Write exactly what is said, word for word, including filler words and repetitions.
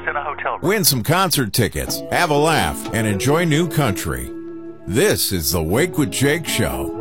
in a hotel room. Win some concert tickets, have a laugh, and enjoy new country. This is the Wake with Jake Show.